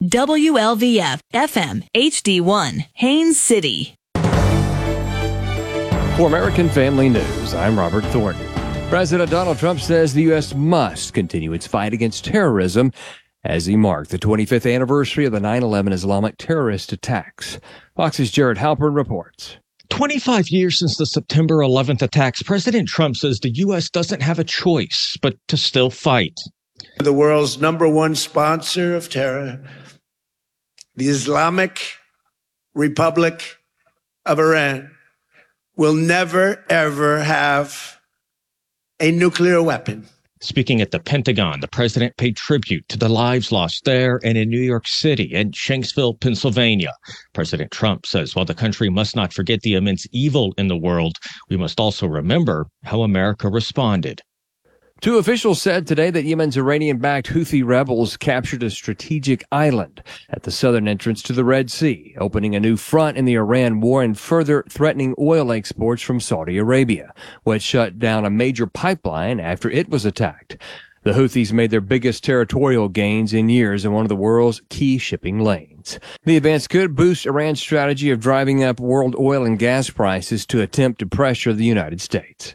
WLVF FM HD1, Haines City. For American Family News, I'm Robert Thornton. President Donald Trump says the U.S. must continue its fight against terrorism as he marked the 25th anniversary of the 9/11 Islamic terrorist attacks. Fox's Jared Halpern reports. 25 years since the September 11th attacks, President Trump says the U.S. doesn't have a choice but to still fight. The world's number one sponsor of terror, the Islamic Republic of Iran, will never, ever have a nuclear weapon. Speaking at the Pentagon, the president paid tribute to the lives lost there and in New York City and Shanksville, Pennsylvania. President Trump says while the country must not forget the immense evil in the world, we must also remember how America responded. Two officials said today that Yemen's Iranian-backed Houthi rebels captured a strategic island at the southern entrance to the Red Sea, opening a new front in the Iran war and further threatening oil exports from Saudi Arabia, which shut down a major pipeline after it was attacked. The Houthis made their biggest territorial gains in years in one of the world's key shipping lanes. The advance could boost Iran's strategy of driving up world oil and gas prices to attempt to pressure the United States.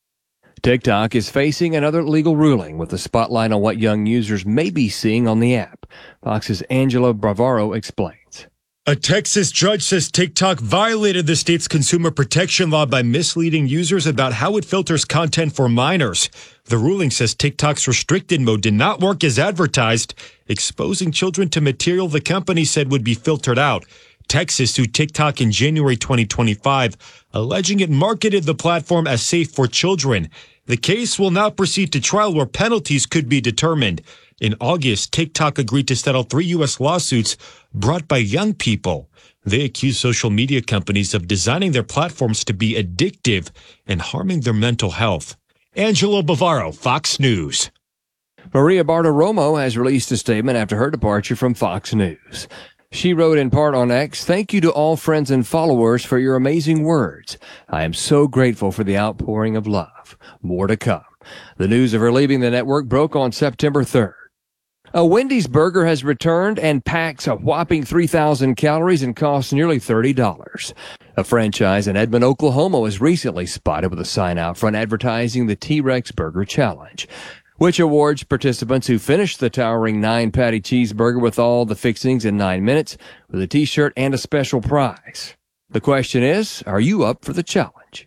TikTok is facing another legal ruling with a spotlight on what young users may be seeing on the app. Fox's Angela Bravaro explains. A Texas judge says TikTok violated the state's consumer protection law by misleading users about how it filters content for minors. The ruling says TikTok's restricted mode did not work as advertised, exposing children to material the company said would be filtered out. Texas sued TikTok in January 2025, alleging it marketed the platform as safe for children. The case will now proceed to trial where penalties could be determined. In August, TikTok agreed to settle 3 U.S. lawsuits brought by young people. They accuse social media companies of designing their platforms to be addictive and harming their mental health. Angelo Bavaro, Fox News. Maria Bartiromo has released a statement after her departure from Fox News. She wrote in part on X, "Thank you to all friends and followers for your amazing words. I am so grateful for the outpouring of love. More to come." The news of her leaving the network broke on September 3rd. A Wendy's burger has returned and packs a whopping 3,000 calories and costs nearly $30. A franchise in Edmond, Oklahoma was recently spotted with a sign out front advertising the T-Rex Burger Challenge, which awards participants who finish the towering 9-patty cheeseburger with all the fixings in 9 minutes with a t-shirt and a special prize. The question is, are you up for the challenge?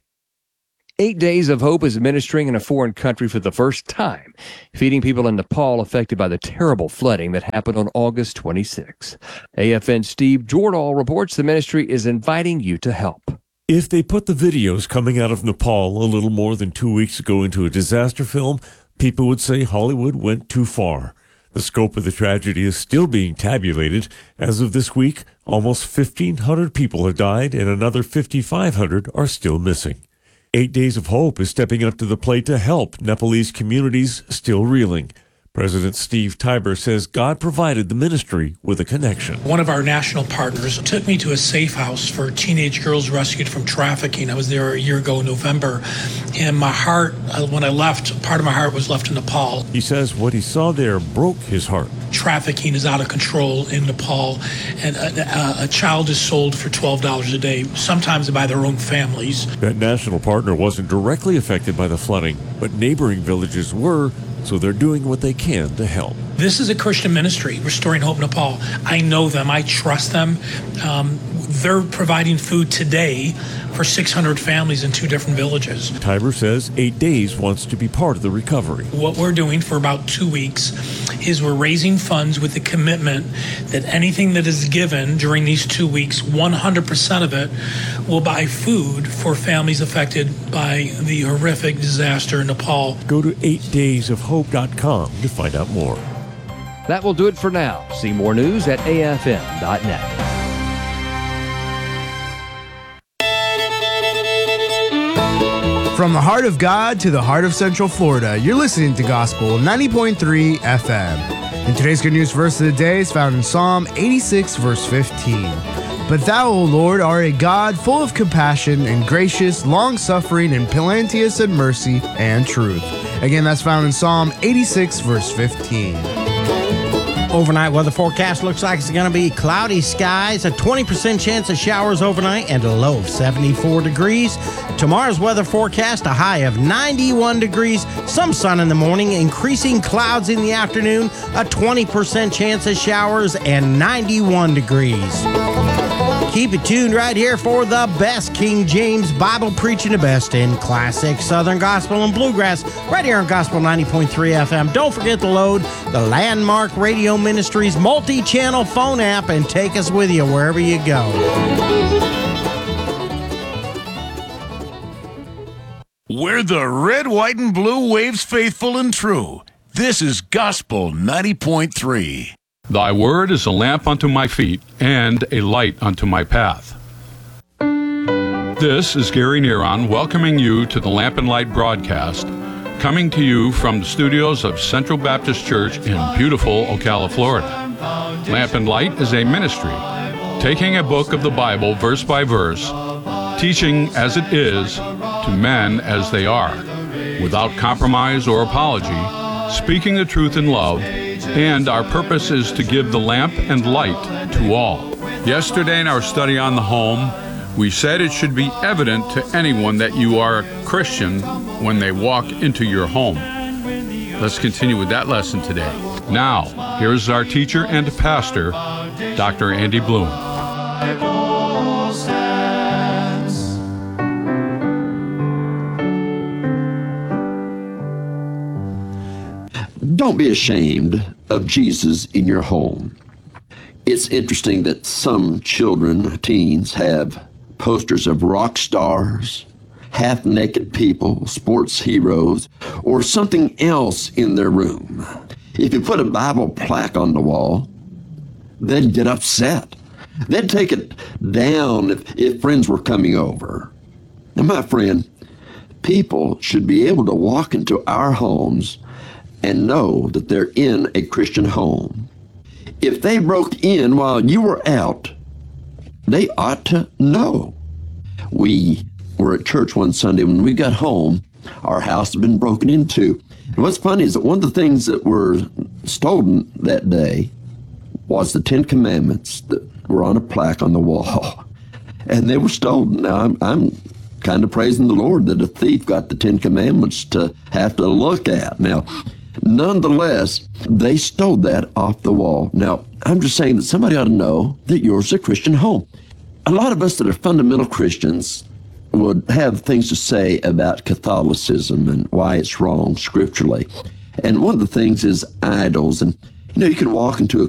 8 Days of Hope is ministering in a foreign country for the first time, feeding people in Nepal affected by the terrible flooding that happened on August 26. AFN's Steve Jordahl reports the ministry is inviting you to help. If they put the videos coming out of Nepal a little more than 2 weeks ago into a disaster film, people would say Hollywood went too far. The scope of the tragedy is still being tabulated. As of this week, almost 1,500 people have died and another 5,500 are still missing. 8 Days of Hope is stepping up to the plate to help Nepalese communities still reeling. President Steve Tiber says God provided the ministry with a connection. One of our national partners took me to a safe house for teenage girls rescued from trafficking. I was there a year ago in November, and my heart, when I left, part of my heart was left in Nepal. He says what he saw there broke his heart. Trafficking is out of control in Nepal, and a child is sold for $12 a day, sometimes by their own families. That national partner wasn't directly affected by the flooding, but neighboring villages were, so they're doing what they can to help. This is a Christian ministry, Restoring Hope Nepal. I know them. I trust them. They're providing food today for 600 families in 2 different villages. Tiber says 8 Days wants to be part of the recovery. What we're doing for about 2 weeks is we're raising funds with the commitment that anything that is given during these 2 weeks, 100% of it will buy food for families affected by the horrific disaster in Nepal. Go to 8daysofhope.com to find out more. That will do it for now. See more news at afm.net. From the heart of God to the heart of Central Florida, you're listening to Gospel 90.3 FM. And today's good news verse of the day is found in Psalm 86, verse 15. But thou, O Lord, art a God full of compassion and gracious, long-suffering, and plenteous in mercy and truth. Again, that's found in Psalm 86, verse 15. O overnight weather forecast looks like it's going to be cloudy skies, a 20% chance of showers overnight, and a low of 74 degrees. Tomorrow's weather forecast, a high of 91 degrees, some sun in the morning, increasing clouds in the afternoon, a 20% chance of showers, and 91 degrees. Keep it tuned right here for the best King James Bible preaching, the best in classic Southern Gospel and Bluegrass, right here on Gospel 90.3 FM. Don't forget to load the Landmark Radio Ministries multi-channel phone app and take us with you wherever you go. We're the red, white, and blue waves faithful and true. This is Gospel 90.3. Thy word is a lamp unto my feet and a light unto my path. This is Gary Neron welcoming you to the Lamp and Light broadcast, coming to you from the studios of Central Baptist Church in beautiful Ocala, Florida. Lamp and Light is a ministry, taking a book of the Bible verse by verse, teaching as it is to men as they are, without compromise or apology, speaking the truth in love, and our purpose is to give the lamp and light to all. Yesterday in our study on the home, we said it should be evident to anyone that you are a Christian when they walk into your home. Let's continue with that lesson today. Now, here's our teacher and pastor, Dr. Andy Bloom. Don't be ashamed of Jesus in your home. It's interesting that some children, teens, have posters of rock stars, half-naked people, sports heroes, or something else in their room. If you put a Bible plaque on the wall, they'd get upset. They'd take it down if friends were coming over. Now, my friend, people should be able to walk into our homes and know that they're in a Christian home. If they broke in while you were out, they ought to know. We were at church one Sunday. When we got home, our house had been broken into. And what's funny is that one of the things that were stolen that day was the 10 Commandments that were on a plaque on the wall. And they were stolen. Now, I'm kind of praising the Lord that a thief got the 10 Commandments to have to look at. Now, nonetheless, they stole that off the wall. Now, I'm just saying that somebody ought to know that yours is a Christian home. A lot of us that are fundamental Christians would have things to say about Catholicism and why it's wrong scripturally. And one of the things is idols. And, you know, you can walk into a